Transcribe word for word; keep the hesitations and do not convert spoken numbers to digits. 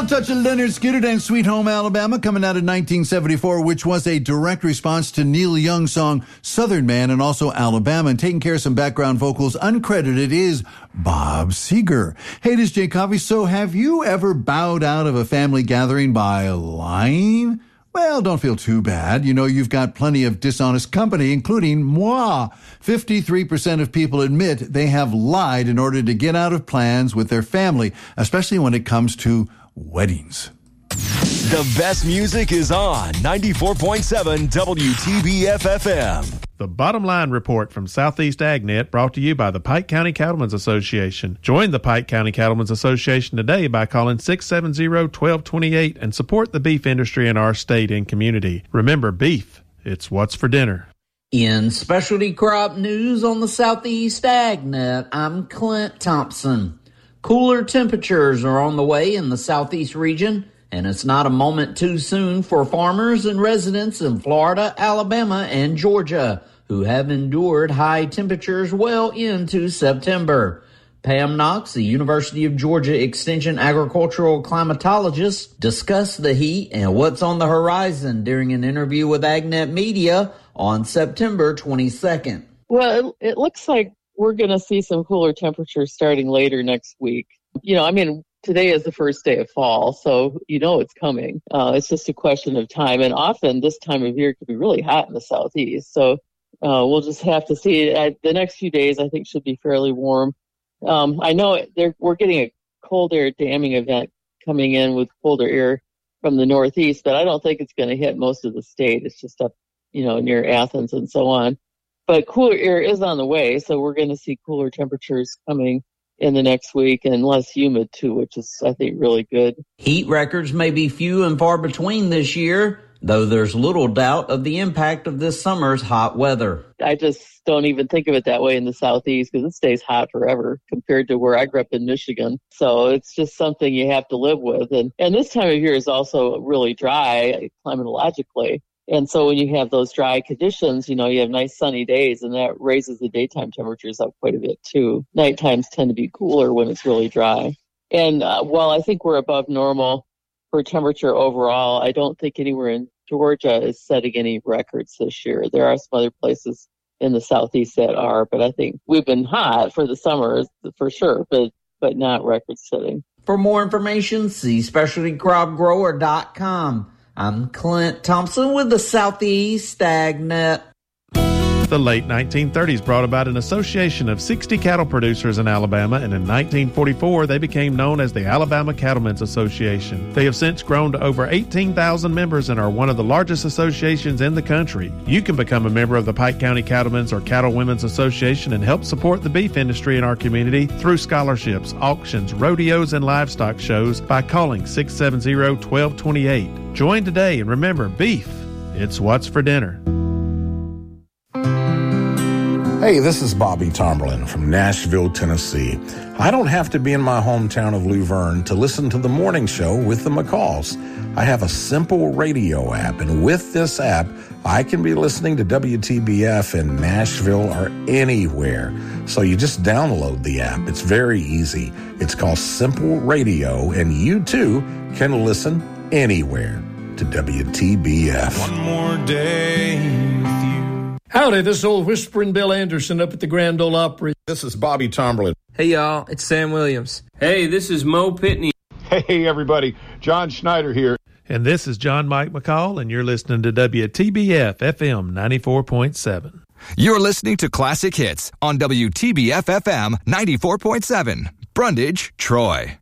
touch of Leonard Skinner and Sweet Home Alabama, coming out in nineteen seventy-four, which was a direct response to Neil Young's song Southern Man and also Alabama. And taking care of some background vocals, uncredited, is Bob Seger. Hey, this is Jay Coffey. So have you ever bowed out of a family gathering by lying? Well, don't feel too bad. You know, you've got plenty of dishonest company, including moi. fifty-three percent of people admit they have lied in order to get out of plans with their family, especially when it comes to weddings. The best music is on ninety-four point seven W T B F F M. The Bottom Line Report from Southeast AgNet, brought to you by the Pike County Cattlemen's Association. Join the Pike County Cattlemen's Association today by calling six seven zero, one two two eight and support the beef industry in our state and community. Remember, beef, it's what's for dinner. In specialty crop news on the Southeast AgNet, I'm Clint Thompson. Cooler temperatures are on the way in the Southeast region, and it's not a moment too soon for farmers and residents in Florida, Alabama, and Georgia who have endured high temperatures well into September. Pam Knox, the University of Georgia Extension agricultural climatologist, discussed the heat and what's on the horizon during an interview with AgNet Media on September twenty-second. Well, it, it looks like we're going to see some cooler temperatures starting later next week. You know, I mean, today is the first day of fall, so you know it's coming. Uh, it's just a question of time. And often this time of year can be really hot in the Southeast. So uh, we'll just have to see. Uh, the next few days, I think, should be fairly warm. Um, I know we're getting a cold air damming event coming in with colder air from the Northeast, but I don't think it's going to hit most of the state. It's just up, you know, near Athens and so on. But cooler air is on the way, so we're going to see cooler temperatures coming in the next week, and less humid too, which is, I think, really good. Heat records may be few and far between this year, though there's little doubt of the impact of this summer's hot weather. I just don't even think of it that way in the Southeast because it stays hot forever compared to where I grew up in Michigan. So it's just something you have to live with. And, and this time of year is also really dry climatologically. And so when you have those dry conditions, you know, you have nice sunny days, and that raises the daytime temperatures up quite a bit too. Night times tend to be cooler when it's really dry. And uh, while I think we're above normal for temperature overall, I don't think anywhere in Georgia is setting any records this year. There are some other places in the Southeast that are, but I think we've been hot for the summer for sure, but, but not record setting. For more information, see specialty crop grower dot com. I'm Clint Thompson with the Southeast AgNet. The late nineteen thirties brought about an association of sixty cattle producers in Alabama, and in nineteen forty-four they became known as the Alabama Cattlemen's Association. They have since grown to over eighteen thousand members and are one of the largest associations in the country. You can become a member of the Pike County Cattlemen's or Cattle Women's Association and help support the beef industry in our community through scholarships, auctions, rodeos, and livestock shows by calling six seven zero, one two two eight. Join today, and remember, beef, it's what's for dinner. Hey, this is Bobby Tomberlin from Nashville, Tennessee. I don't have to be in my hometown of Luverne to listen to the morning show with the McCalls. I have a simple radio app, and with this app, I can be listening to W T B F in Nashville or anywhere. So you just download the app. It's very easy. It's called Simple Radio, and you too can listen anywhere to W T B F. One more day with you. Howdy, this is old Whispering Bill Anderson up at the Grand Ole Opry. This is Bobby Tomberlin. Hey, y'all, it's Sam Williams. Hey, this is Mo Pitney. Hey, everybody, John Schneider here. And this is John Mike McCall, and you're listening to W T B F F M ninety-four point seven. You're listening to Classic Hits on W T B F F M ninety-four point seven. Brundage, Troy.